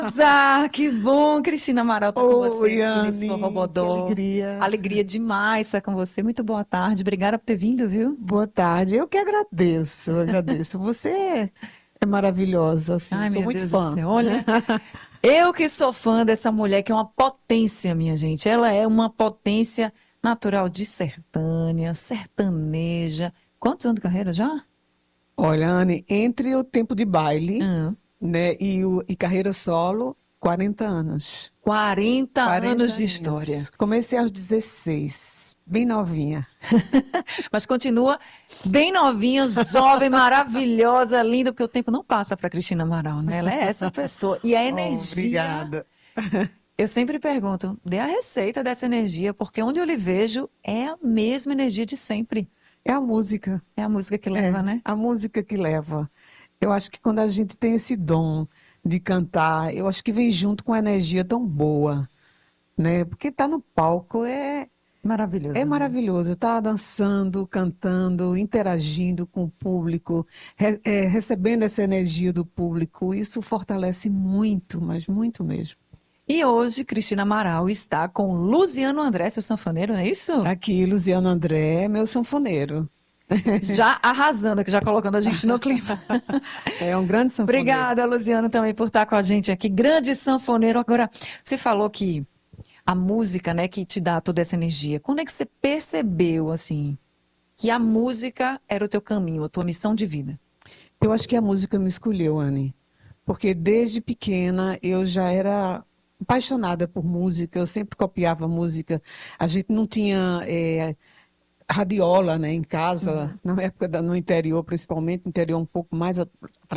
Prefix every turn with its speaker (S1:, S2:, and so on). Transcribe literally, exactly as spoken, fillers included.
S1: Rosa, que bom, Cristina Amaral tá com você
S2: Oi,
S1: aqui nesse
S2: Anne, que
S1: Forrobodó.
S2: alegria.
S1: Alegria demais estar com você. Muito boa tarde. Obrigada por ter vindo, viu?
S2: Boa tarde. Eu que agradeço, agradeço. Você é maravilhosa, assim,
S1: Ai,
S2: sou
S1: meu
S2: muito
S1: Deus do
S2: fã.
S1: céu. Olha, eu que sou fã dessa mulher que é uma potência, minha gente. Ela é uma potência natural de sertânia, sertaneja. Quantos anos de carreira já?
S2: Olha, Anne, entre o tempo de baile,
S1: Ah,
S2: né, e, o, e carreira solo, quarenta anos.
S1: quarenta
S2: Quarenta
S1: anos de história.
S2: aninhos. Comecei aos dezesseis, bem novinha.
S1: Mas continua bem novinha, jovem, maravilhosa, linda, porque o tempo não passa para Cristina Amaral, né? Ela é essa pessoa. E a
S2: Oh,
S1: energia,
S2: obrigada.
S1: eu sempre pergunto, dê a receita dessa energia, porque onde eu lhe vejo é a mesma energia de sempre.
S2: É a música.
S1: É a música que leva,
S2: É,
S1: né?
S2: a música que leva. Eu acho que quando a gente tem esse dom de cantar, eu acho que vem junto com uma energia tão boa, né? Porque estar no palco é, é
S1: Maravilhoso, né?
S2: maravilhoso. Estar dançando, cantando, interagindo com o público, re- é, recebendo essa energia do público, isso fortalece muito, mas muito mesmo.
S1: E hoje, Cristina Amaral está com Luciano André, seu sanfoneiro, não é isso?
S2: Aqui, Luciano André, meu sanfoneiro.
S1: Já arrasando, que já colocando a gente no clima.
S2: É um grande sanfoneiro.
S1: Obrigada, Luciano, também por estar com a gente aqui. Grande sanfoneiro. Agora, você falou que a música, né, que te dá toda essa energia. Quando é que você percebeu, assim, que a música era o teu caminho, a tua missão de vida?
S2: Eu acho que a música me escolheu, Anne, porque desde pequena eu já era apaixonada por música, eu sempre copiava música. A gente não tinha eh, radiola, né, em casa,
S1: Uhum.
S2: na época da- no interior, principalmente, no interior um pouco mais